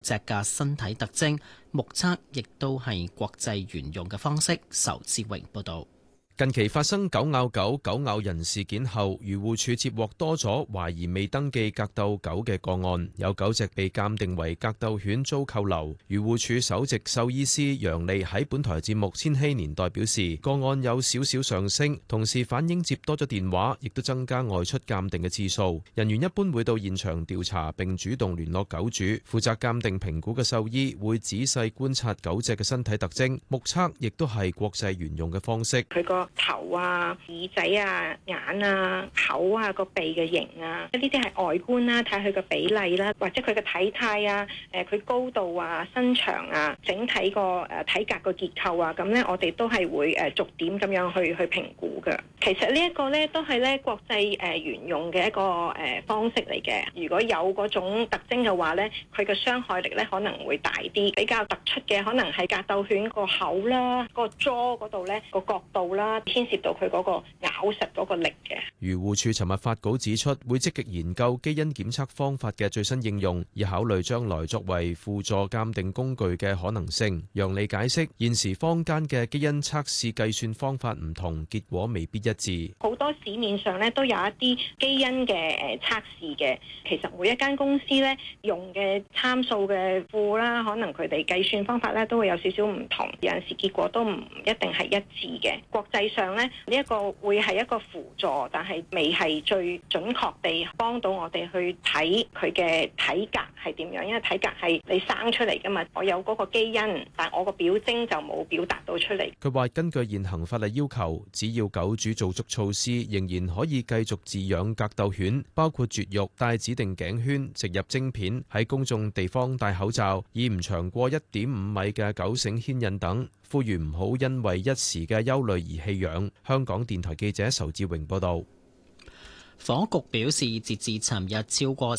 隻嘅身體特徵，目測亦都係國際沿用嘅方式。仇志榮報導。 近期發生狗咬狗、狗咬人事件後，漁護署接獲多咗懷疑未登記格鬥狗嘅個案，有狗隻被鑑定為格鬥犬遭扣留。漁護署首席獸醫師楊利喺本台節目《千禧年代》表示，個案有少少上升，同時反映接多咗電話，亦都增加外出鑑定嘅次數。人員一般會到現場調查並主動聯絡狗主，負責鑑定評估嘅獸醫會仔細觀察狗隻嘅身體特徵，目測亦都係國際沿用嘅方式。 佢個頭啊、耳仔啊、眼啊、口啊、個鼻嘅形啊，呢啲係外觀啦，睇佢個比例啦，或者佢嘅體態啊、佢高度啊、身長啊、整體個體格個結構啊，咁咧我哋都係會逐點咁樣去評估嘅。其實呢一個咧都係咧國際沿用嘅一個方式嚟嘅。如果有嗰種特徵嘅話咧，佢嘅傷害力咧可能會大啲。比較突出嘅可能係格鬥犬個口啦、個 jaw 嗰度咧個角度啦。牽涉到佢嗰個咬實嗰個力嘅。 漁護署尋日發稿指出，會積極研究基因檢測方法嘅最新應用，以考慮將來作為輔助鑑定工具嘅可能性。楊利解釋，現時坊間嘅基因測試計算方法唔同，結果未必一致。 好多市面上咧都有一啲基因嘅測試嘅，其實每一間公司咧用嘅參數嘅庫啦，可能佢哋計算方法咧都會有少少唔同，有陣時結果都唔一定係一致嘅。國際上咧呢一個會係一個輔助，但係未係最準確地幫到我哋去睇佢嘅體格係點樣，因為體格係你生出嚟噶嘛，我有嗰個基因，但我個表徵就冇表達到出嚟。 佢話根據現行法例要求，只要狗主做足措施，仍然可以繼續飼養格鬥犬，包括絕育、戴指定頸圈、植入晶片、喺公眾地方戴口罩、以唔長過1.5米嘅狗繩牽引等。呼籲唔好因為一時嘅憂慮而棄養。香港電台記者仇志榮報導。 房屋局表示，截至尋日，超過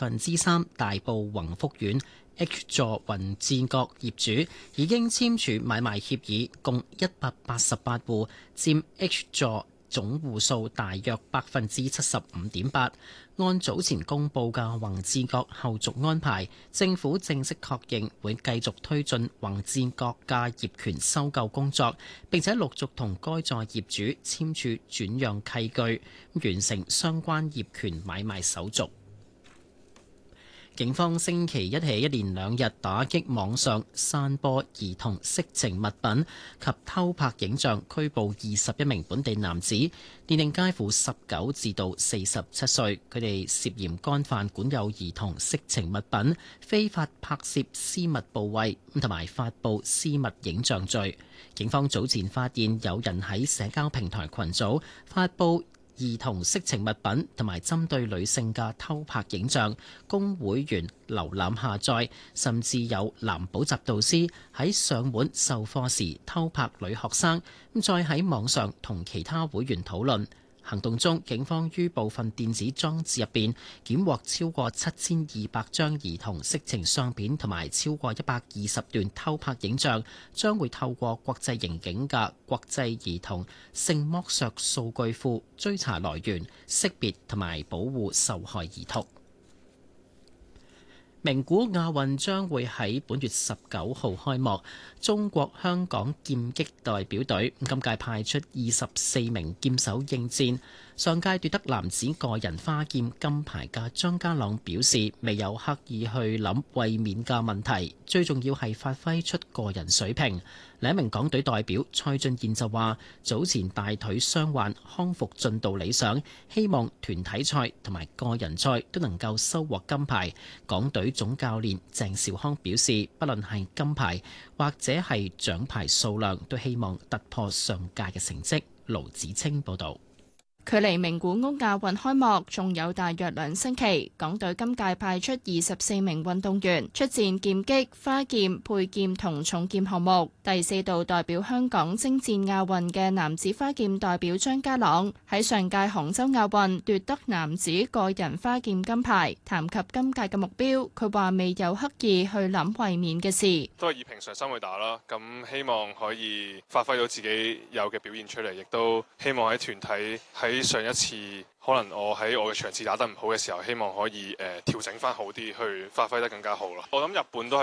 3/4大埔宏福苑 H 座雲志閣業主已經簽署買賣協議，共188戶，佔 H 座總戶數大約75.8%。按早前公佈嘅宏志閣後續安排，政府正式確認會繼續推進宏志閣嘅業權收購工作，並且陸續同該座業主簽署轉讓契據，完成相關業權買賣手續。警方星期一起一連2日打擊網上散播兒童色情物品及偷拍影像，拘捕21名本地男子，年齡介乎19至到47歲，佢哋涉嫌干犯管有兒童色情物品、非法拍攝私密部位同埋發布私密影像罪。警方早前發現有人喺社交平台群組發布兒童色情物品同埋針對女性嘅偷拍影像，供會員瀏覽下載，甚至有男補習導師喺上門授課時偷拍女學生，再喺網上同其他會員討論。行動中，警方於部分電子裝置入邊檢獲超過7200張兒童色情相片同埋超過120段偷拍影像，將會透過國際刑警嘅國際兒童性剝削數據庫追查來源、識別同埋保護受害兒童。名古亞運將會喺本月19號開幕，中國香港劍擊代表隊今屆派出24名劍手應戰。上屆奪得男子個人花劍金牌嘅張家朗表示，未有刻意去諗衛冕嘅問題，最重要係發揮出個人水平。另一名港隊代表蔡俊彥就話，早前大腿傷患康復進度理想，希望團體賽同埋個人賽都能夠收穫金牌。港隊總教練鄭兆康表示，不論係金牌或者係獎牌數量，都希望突破上屆嘅成績。盧子清報導。 距離名古屋亞運開幕仲有大約2星期，港隊今屆派出24名運動員出戰劍擊、花劍、佩劍同重劍項目。第4度代表香港征戰亞運嘅男子花劍代表張家朗喺上屆杭州亞運奪得男子個人花劍金牌。談及今屆嘅目標，佢話未有刻意去諗衛冕嘅事， 都係以平常心去打啦。咁希望可以發揮到自己有嘅表現出嚟，亦都希望喺團體喺喺上一次可能我喺我嘅場次打得唔好嘅時候，希望可以調整翻好啲，去發揮得更加好咯。我諗日本都係